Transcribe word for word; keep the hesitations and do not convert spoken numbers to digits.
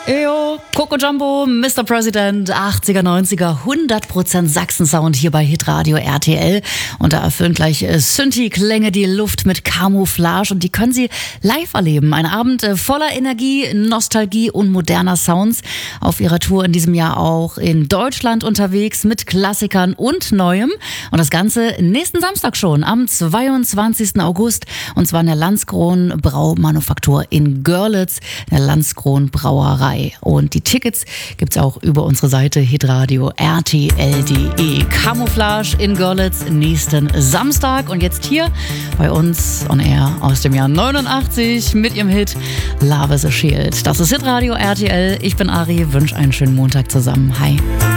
Eyo, Coco Jumbo, Mister President, achtziger, neunziger, hundert Prozent Sachsen-Sound hier bei Hitradio R T L. Und da erfüllen gleich äh, Synthi-Klänge die Luft mit Camouflage und die können Sie live erleben. Ein Abend äh, voller Energie, Nostalgie und moderner Sounds. Auf ihrer Tour in diesem Jahr auch in Deutschland unterwegs mit Klassikern und Neuem. Und das Ganze nächsten Samstag schon, am zweiundzwanzigsten August. Und zwar in der Landskron Braumanufaktur in Görlitz, in der Landskron Brauerei. Und die Tickets gibt's auch über unsere Seite hitradio r t l punkt d e. Camouflage in Görlitz nächsten Samstag. Und jetzt hier bei uns on Air aus dem Jahr neunundachtzig mit ihrem Hit Love is a Shield. Das ist Hitradio R T L. Ich bin Ari, wünsche einen schönen Montag zusammen. Hi.